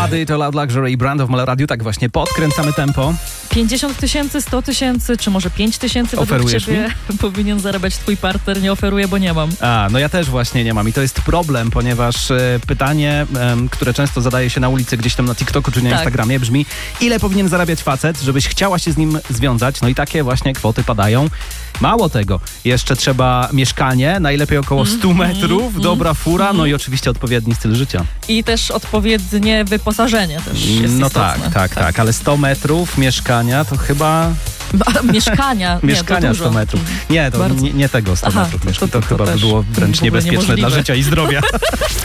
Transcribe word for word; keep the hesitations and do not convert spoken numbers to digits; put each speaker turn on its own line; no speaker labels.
Body to Loud Luxury, Brand of Mala Radio. Tak właśnie, podkręcamy tempo.
pięćdziesiąt tysięcy, sto tysięcy, czy może pięć tysięcy według
Oferujesz
ciebie powinien zarabiać twój partner? Nie oferuję, bo nie mam.
A, no ja też właśnie nie mam i to jest problem, ponieważ e, pytanie, e, które często zadaje się na ulicy, gdzieś tam na TikToku czy na
Tak.
Instagramie brzmi: ile powinien zarabiać facet, żebyś chciała się z nim związać? No i takie właśnie kwoty padają. Mało tego, jeszcze trzeba mieszkanie, najlepiej około stu metrów, dobra fura, no i oczywiście odpowiedni styl życia.
I też odpowiednie wyposażenie też jest
No
istotne.
tak, tak, tak, ale sto metrów mieszkania to chyba...
A, mieszkania? Nie,
Mieszkania
to dużo.
sto metrów. Nie, to
Bardzo.
nie, nie tego sto
Aha,
metrów.
to-
mieszka-
to-
To,
to
chyba by
też
było
w
wręcz
ogóle
niebezpieczne dla
niemożliwe.
życia i zdrowia.